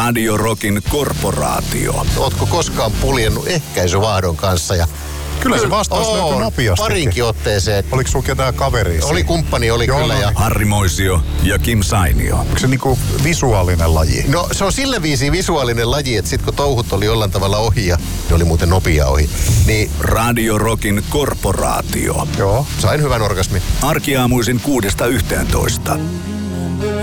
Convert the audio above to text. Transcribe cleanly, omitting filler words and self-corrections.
Radio Rockin korporaatio. Ootko koskaan puljennut ehkäisyvaahdon kanssa? Ja Kyllä se vastaus löytyi nopeasti. Parinkin otteeseen. Oliko sulla ketään kaveria? Oli kumppani, oli Joo, kyllä. no. Ja Harri Moisio ja Kim Sainio. Onko se niinku visuaalinen laji? no se on sillä viisiin visuaalinen laji, että sit kun touhut oli jollain tavalla ohi ja ne oli muuten nopea ohi, niin Radio Rockin korporaatio. Joo. sain hyvän orgasmin. Arkiaamuisin 6–11.